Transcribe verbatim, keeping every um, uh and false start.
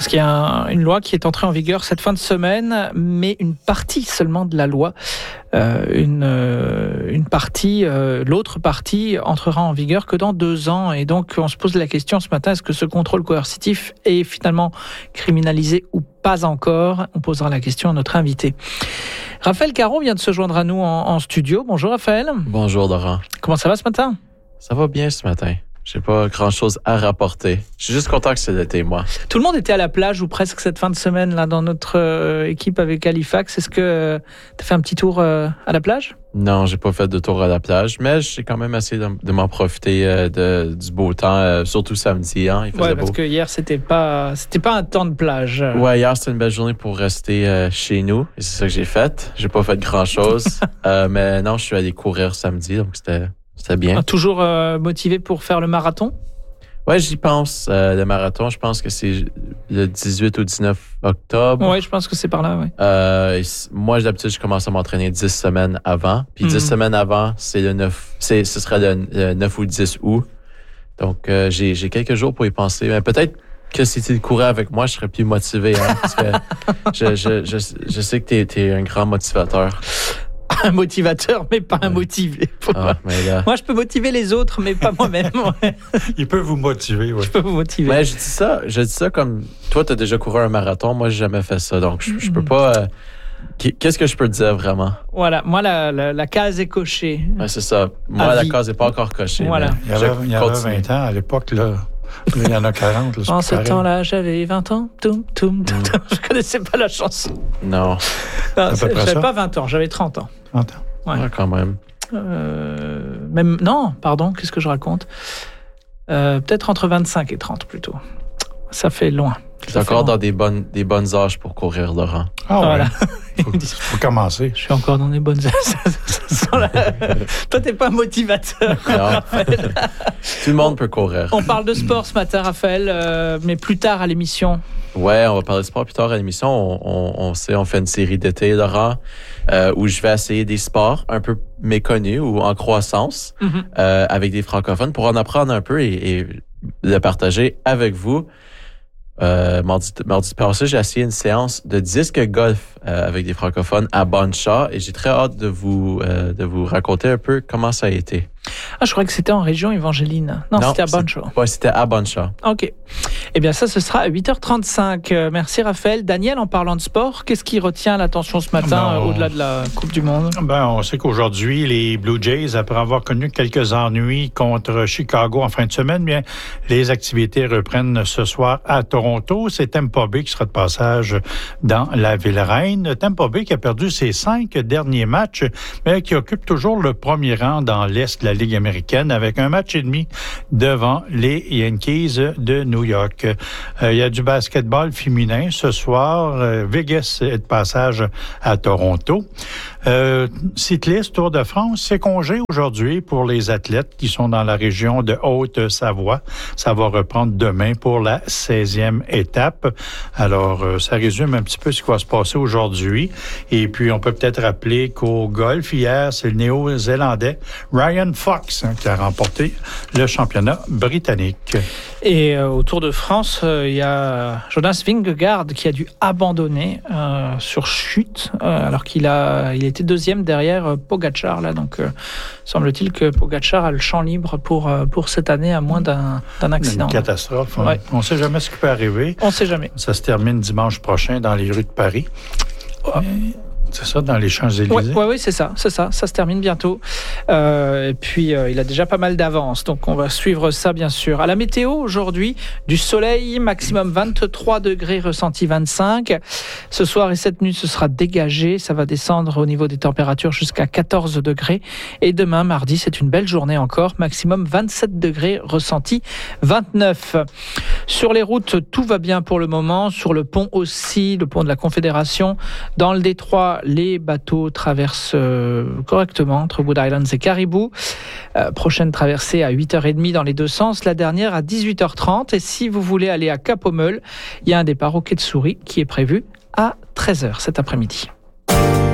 Parce qu'il y a un, une loi qui est entrée en vigueur cette fin de semaine, mais une partie seulement de la loi. Euh, une, euh, une partie, euh, l'autre partie entrera en vigueur que dans deux ans. Et donc, on se pose la question ce matin, est-ce que ce contrôle coercitif est finalement criminalisé ou pas encore? On posera la question à notre invité. Raphaël Caron vient de se joindre à nous en, en studio. Bonjour Raphaël. Bonjour Laurent. Comment ça va ce matin? Ça va bien ce matin. J'ai pas grand-chose à rapporter. Je suis juste content que c'est l'été, moi. Tout le monde était à la plage ou presque cette fin de semaine là dans notre euh, équipe avec Halifax. Est-ce que euh, tu as fait un petit tour euh, à la plage? Non, j'ai pas fait de tour à la plage, mais j'ai quand même essayé de, de m'en profiter euh, de, du beau temps, euh, surtout samedi. Hein, il faisait ouais, beau. parce que hier c'était pas c'était pas un temps de plage. Ouais, hier c'était une belle journée pour rester euh, chez nous. Et c'est ça que j'ai fait. J'ai pas fait grand-chose, euh, mais non, je suis allé courir samedi, donc c'était c'était bien. Toujours euh, motivé pour faire le marathon? Ouais, j'y pense. Euh, le marathon, je pense que c'est le dix-huit ou dix-neuf octobre. Ouais, je pense que c'est par là, ouais. Euh, moi, d'habitude, je commence à m'entraîner dix semaines avant. Puis dix mm. semaines avant, c'est le neuf, c'est, ce sera le, le neuf ou dix août. Donc, euh, j'ai, j'ai quelques jours pour y penser. Mais peut-être que si tu courais avec moi, je serais plus motivé. Hein, parce que je, je, je, je sais que t'es, t'es un grand motivateur. Un motivateur, mais pas un motivé. Ah, mais là... Moi, je peux motiver les autres, mais pas moi-même. Ouais. Il peut vous motiver, oui. Je peux vous motiver. Mais je dis ça, je dis ça comme toi, tu as déjà couru un marathon. Moi, j'ai jamais fait ça, donc je, je peux pas. Euh, qu'est-ce que je peux te dire vraiment? Voilà, moi, la, la, la case est cochée. Ouais, c'est ça. Moi, la case n'est pas encore cochée. Voilà. Il y avait, il y avait vingt ans à l'époque, là. Là, il y en a quarante. Là, en ce pareil. Temps-là, j'avais vingt ans. Toum, toum, toum, toum. Je connaissais pas la chanson. Non. non j'avais ça? Pas vingt ans, j'avais trente ans. trente ans. Ouais, ouais quand même. Euh, même, non, pardon, qu'est-ce que je raconte? euh, Peut-être entre vingt-cinq et trente plutôt. Ça fait loin. Tu es encore loin. Dans des bonnes, des bonnes âges pour courir, Laurent. Ah ouais. Voilà. Faut, faut commencer. Je suis encore dans des bonnes âges. Toi, t'es pas motivateur. Tout le monde peut courir. On parle de sport ce matin, Raphaël, euh, mais plus tard à l'émission. Ouais, on va parler de sport plus tard à l'émission. On, on, on sait, on fait une série d'été, Laurent, euh, où je vais essayer des sports un peu méconnus ou en croissance mm-hmm. euh, avec des francophones pour en apprendre un peu et, et le partager avec vous. Euh, mardi, mardi passé, j'ai essayé une séance de disque golf euh, avec des francophones à Bonne-Char et j'ai très hâte de vous euh, de vous raconter un peu comment ça a été. Ah, je croyais que c'était en région Evangeline. Non, non c'était à Bonne-Char. Ouais, c'était à Bonne-Char. OK. Eh bien, ça, ce sera à huit heures trente-cinq. Euh, merci, Raphaël. Daniel, en parlant de sport, qu'est-ce qui retient l'attention ce matin, ben, on... euh, au-delà de la Coupe du Monde? Ben, on sait qu'aujourd'hui, les Blue Jays, après avoir connu quelques ennuis contre Chicago en fin de semaine, bien, les activités reprennent ce soir à Toronto. C'est Tampa Bay qui sera de passage dans la Ville-Reine. Tampa Bay qui a perdu ses cinq derniers matchs, mais qui occupe toujours le premier rang dans l'Est de la Ligue américaine avec un match et demi devant les Yankees de New York. Euh, il y a du basketball féminin ce soir. Euh, Vegas est de passage à Toronto. Euh, cycliste, Tour de France, c'est congé aujourd'hui pour les athlètes qui sont dans la région de Haute-Savoie. Ça va reprendre demain pour la seizième étape. Alors, euh, ça résume un petit peu ce qui va se passer aujourd'hui. Et puis, on peut peut-être rappeler qu'au golf, hier, c'est le Néo-Zélandais Ryan Fox hein, qui a remporté le championnat britannique. Et euh, au Tour de France, il euh, y a Jonas Vingegaard qui a dû abandonner euh, sur chute, euh, alors qu'il a, il était deuxième derrière euh, Pogacar. Là, donc, euh, semble-t-il que Pogacar a le champ libre pour, euh, pour cette année, à moins d'un, d'un accident. Une catastrophe. Hein. Ouais. On ne sait jamais ce qui peut arriver. On ne sait jamais. Ça se termine dimanche prochain dans les rues de Paris. Oh. Et... C'est ça, dans les Champs-Élysées? Oui, ouais, ouais, c'est ça, c'est ça. Ça se termine bientôt. Euh, et puis, euh, il a déjà pas mal d'avance. Donc, on va suivre ça, bien sûr. À la météo, aujourd'hui, du soleil, maximum vingt-trois degrés, ressenti vingt-cinq. Ce soir et cette nuit, ce sera dégagé. Ça va descendre au niveau des températures jusqu'à quatorze degrés. Et demain, mardi, c'est une belle journée encore. Maximum vingt-sept degrés, ressenti vingt-neuf. Sur les routes, tout va bien pour le moment. Sur le pont aussi, le pont de la Confédération. Dans le détroit, les bateaux traversent euh, correctement entre Wood Islands et Caribou. Euh, prochaine traversée à huit heures trente dans les deux sens, la dernière à dix-huit heures trente. Et si vous voulez aller à Cap-Aux-Meules, il y a un départ au quai de Souris qui est prévu à treize heures cet après-midi.